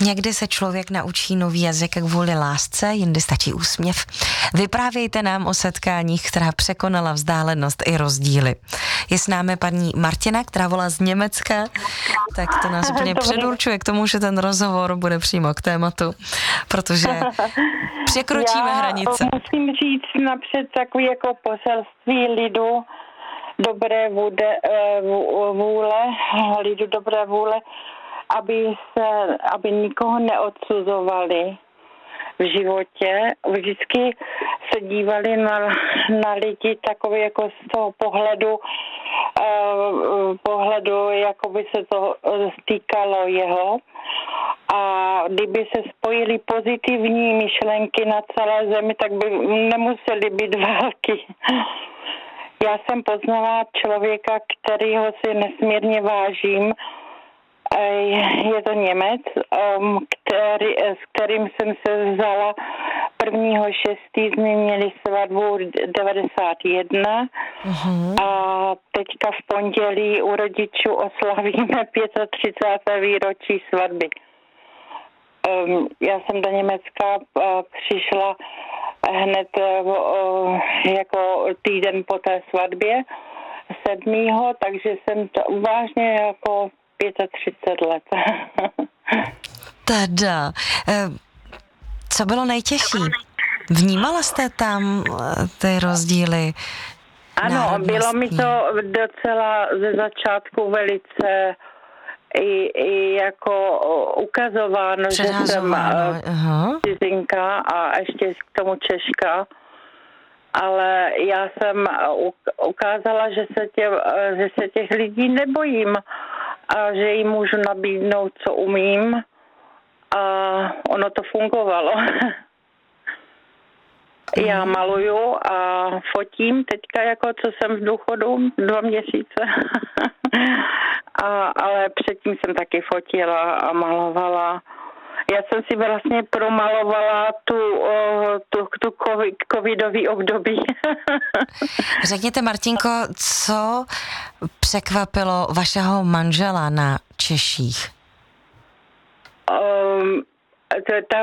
Někdy se člověk naučí nový jazyk kvůli lásce, jindy stačí úsměv. Vyprávějte nám o setkáních, která překonala vzdálenost i rozdíly. Je s námi paní Martina, která volá z Německa, tak to nás úplně předurčuje k tomu, že ten rozhovor bude přímo k tématu, protože překročíme hranice. Musím říct napřed takový jako poselství lidu dobré vůle, lidu dobré vůle, aby nikoho neodsuzovali v životě. Vždycky se dívali na lidi takový jako z toho pohledu, jako by se to stýkalo jeho. A kdyby se spojily pozitivní myšlenky na celé zemi, tak by nemusely být války. Já jsem poznala člověka, kterýho si nesmírně vážím. Je to Němec, s kterým jsem se vzala 1.6. jsme měli svatbu 91 a teďka v pondělí u rodičů oslavíme 35. výročí svatby. Já jsem do Německa přišla hned jako týden po té svatbě 7. takže jsem to vážně jako 35 let. Teda, co bylo nejtěžší? Vnímala jste tam ty rozdíly? Ano, bylo mi to docela ze začátku velice i jako ukazováno, že jsem cizinka a ještě k tomu Češka. Ale já jsem ukázala, že se těch lidí nebojím a že jim můžu nabídnout, co umím, a ono to fungovalo. Já maluju a fotím teďka, jako co jsem v důchodu 2 měsíce. Ale předtím jsem taky fotila a malovala. Já jsem si vlastně promalovala tu covidový období. Řekněte, Martinko, co překvapilo vašeho manžela na Češích?